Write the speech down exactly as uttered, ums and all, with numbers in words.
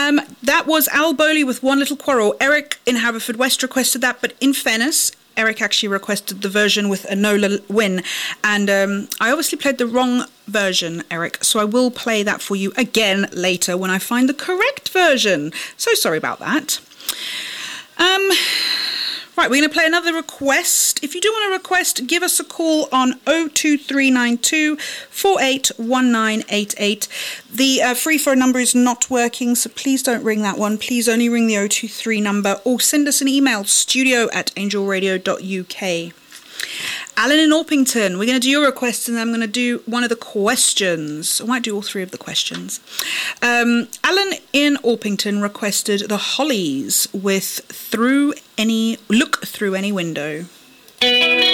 Um, that was Al Bowley with One Little Quarrel. Eric in Haverfordwest requested that, but in fairness, Eric actually requested the version with Enola Wynne, and um, I obviously played the wrong version, Eric, so I will play that for you again later when I find the correct version. So sorry about that. Um, right, we're going to play another request. If you do want to request, give us a call on oh two three nine two, four eight one nine eight eight. The uh, free phone number is not working, so please don't ring that one. Please only ring the oh two three number, or send us an email, studio at angelradio dot u k. Alan in Orpington, we're going to do your request, and I'm going to do one of the questions. I might do all three of the questions. Um, Alan in Orpington requested the Hollies with Through Any Look Through Any Window.